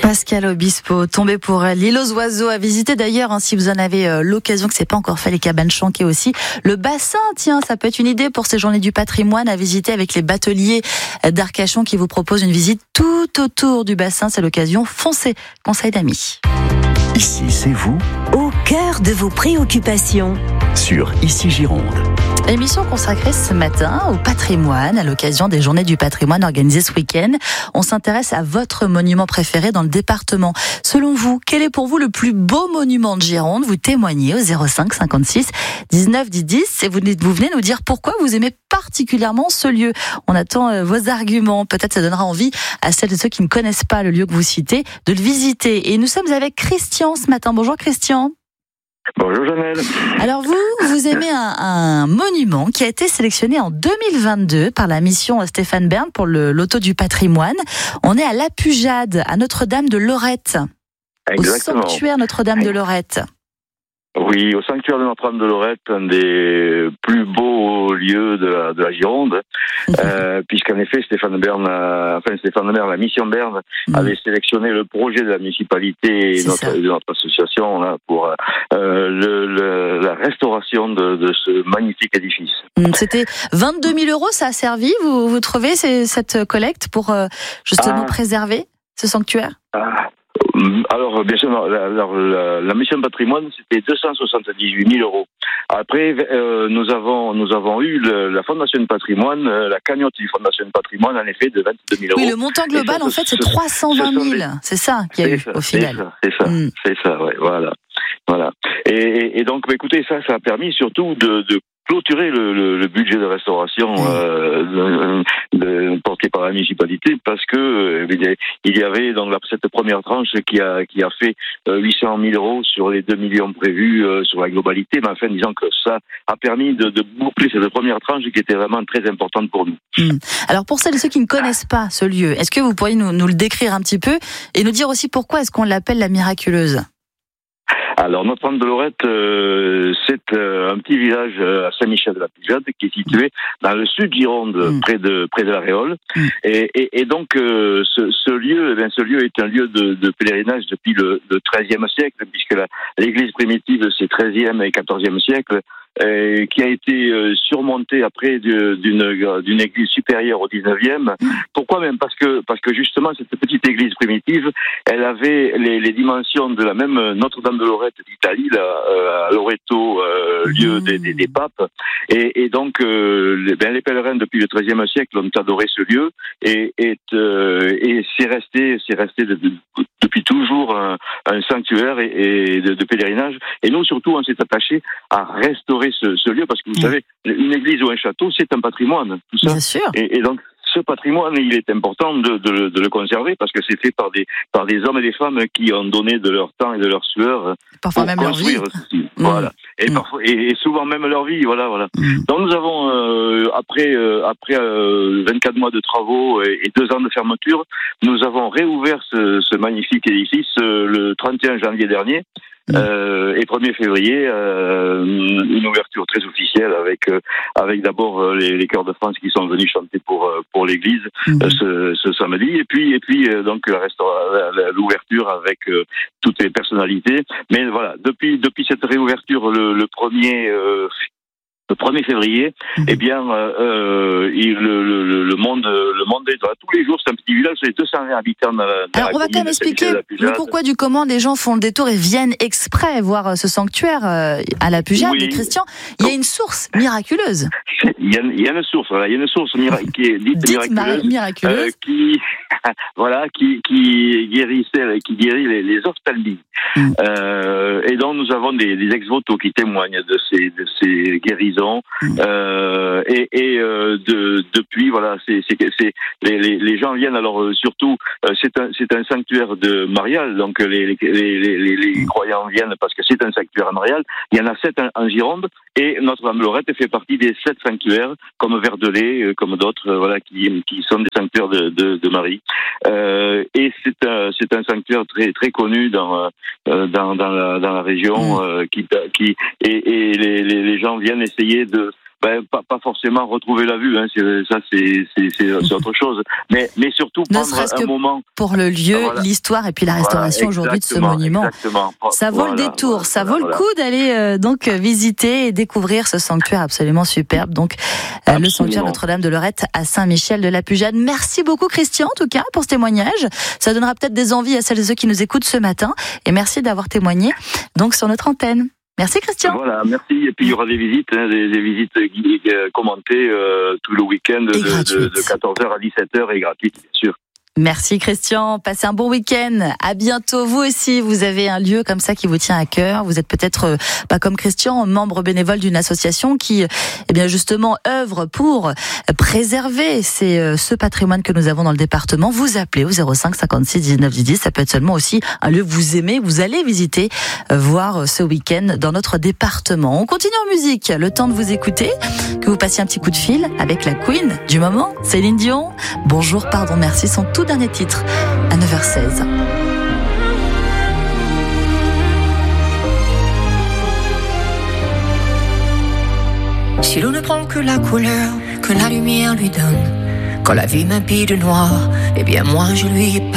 Pascal Obispo, tombé pour l'île aux oiseaux, à visiter d'ailleurs, si vous en avez l'occasion, que c'est pas encore fait, les cabanes Chanquet aussi. Le bassin, tiens, ça peut être une idée pour ces journées du patrimoine à visiter avec les bateliers d'Arcachon qui vous proposent une visite tout autour du bassin. C'est l'occasion, foncez, conseil d'amis. Ici, c'est vous, au cœur de vos préoccupations. Sur Ici Gironde. Émission consacrée ce matin au patrimoine, à l'occasion des journées du patrimoine organisées ce week-end. On s'intéresse à votre monument préféré dans le département. Selon vous, quel est pour vous le plus beau monument de Gironde? Vous témoignez au 05 56 19 10 10 et vous venez nous dire pourquoi vous aimez particulièrement ce lieu. On attend vos arguments. Peut-être ça donnera envie à celles et ceux qui ne connaissent pas le lieu que vous citez de le visiter. Et nous sommes avec Christian ce matin. Bonjour Christian. Bonjour Janelle. Alors vous aimez un monument qui a été sélectionné en 2022 par la mission Stéphane Bern pour le loto du patrimoine. On est à La Pujade, à Notre-Dame de Lorette. Exactement. Au sanctuaire Notre-Dame de Lorette. Oui, au sanctuaire de Notre-Dame de Lorette, un des plus beaux lieux de la Gironde, puisqu'en effet Stéphane Bern, la mission Bern avait sélectionné le projet de la municipalité et de notre association là, pour la restauration de ce magnifique édifice. C'était 22 000 €, ça a servi, vous trouvez, cette collecte pour justement préserver ce sanctuaire? Alors, bien sûr, la mission patrimoine, c'était 278 000 €. Après, nous avons eu la Fondation de patrimoine, la cagnotte du Fondation de patrimoine, en effet, de 22 000 €. Oui, le montant global, en fait, c'est 320 000. C'est ça qu'il y a eu, au final. C'est ça, ouais, voilà. Et donc, écoutez, ça a permis surtout de clôturer le budget de restauration porté par la municipalité, parce que il y avait donc cette première tranche qui a fait 800 000 € sur les 2 millions prévus sur la globalité, mais enfin disons que ça a permis de boucler cette première tranche qui était vraiment très importante pour nous. Alors pour celles et ceux qui ne connaissent pas ce lieu, est-ce que vous pourriez nous le décrire un petit peu et nous dire aussi pourquoi est-ce qu'on l'appelle la miraculeuse? Alors, Notre-Dame de Lorette, c'est un petit village à Saint-Michel-de-la-Pujade qui est situé dans le sud Gironde, près de la Réole. Et donc, ce lieu est un lieu de pèlerinage depuis le XIIIe siècle, puisque l'église primitive, c'est XIIIe et XIVe siècle, qui a été surmontée après d'une église supérieure au XIXe. Pourquoi même? Parce que justement cette petite église primitive, elle avait les dimensions de la même Notre-Dame de Lorette d'Italie, à Loreto, lieu des papes. Et donc les pèlerins depuis le XIIIe siècle ont adoré ce lieu et c'est resté depuis toujours un sanctuaire et de pèlerinage. Et nous surtout on s'est attaché à restaurer ce lieu, parce que vous savez, une église ou un château, c'est un patrimoine, tout ça. Bien sûr. Et donc, ce patrimoine, il est important de le conserver, parce que c'est fait par des hommes et des femmes qui ont donné de leur temps et de leur sueur parfois même leur vie. Voilà. Et souvent même leur vie, voilà. Donc nous avons, après 24 mois de travaux et 2 ans de fermeture, nous avons réouvert ce magnifique édifice le 31 janvier dernier. Et 1er février, une ouverture très officielle avec d'abord les chœurs de France qui sont venus chanter pour l'église ce samedi, et puis donc l'ouverture avec toutes les personnalités. Mais voilà, depuis cette réouverture le 1er février, eh bien, le monde est là. Tous les jours, c'est un petit village, c'est 220 habitants dans la Alors, on va quand même expliquer le pourquoi du comment les gens font le détour et viennent exprès voir ce sanctuaire à La Pujade. Oui. Christian, il y a une source miraculeuse. Il y a une source, voilà. Il y a une source qui est dite miraculeuse. Qui guérit les ophtalmies. Et donc, nous avons des ex-voto qui témoignent de ces guérisons. Depuis, voilà, les gens viennent. Alors surtout, c'est un sanctuaire de marial, donc les croyants viennent parce que c'est un sanctuaire marial. Il y en a 7 en Gironde, et Notre-Dame de Lorette fait partie des 7 sanctuaires, comme Verdelais, comme d'autres, voilà, qui sont des sanctuaires de Marie. Et c'est un sanctuaire très très connu dans la région, et les gens viennent essayer pas forcément retrouver la vue, hein, c'est autre chose. Mais surtout prendre un moment pour le lieu, l'histoire et puis la restauration aujourd'hui de ce monument. Exactement. Ça vaut le détour, ça vaut le coup d'aller donc visiter et découvrir ce sanctuaire absolument superbe. Donc le sanctuaire Notre-Dame de Lorette à Saint-Michel-de-la-Pujade. Merci beaucoup Christian en tout cas pour ce témoignage. Ça donnera peut-être des envies à celles et ceux qui nous écoutent ce matin. Et merci d'avoir témoigné donc sur notre antenne. Merci Christian. Voilà, merci. Et puis il y aura des visites, des visites commentées tout le week-end de 14h à 17h et gratuites, bien sûr. Merci Christian, passez un bon week-end, à bientôt. Vous aussi, vous avez un lieu comme ça qui vous tient à cœur. Vous êtes peut-être, comme Christian, membre bénévole d'une association qui, justement, œuvre pour préserver ce patrimoine que nous avons dans le département. Vous appelez au 05 56 19 10. Ça peut être seulement aussi un lieu que vous aimez, que vous allez visiter, voir ce week-end dans notre département. On continue en musique, le temps de vous écouter, que vous passiez un petit coup de fil avec la Queen du moment, Céline Dion. Bonjour, pardon, merci, son tout dernier titre à 9h16. Si l'on ne prend que la couleur que la lumière lui donne, quand la vie m'habille de noir, eh bien moi je lui ai pas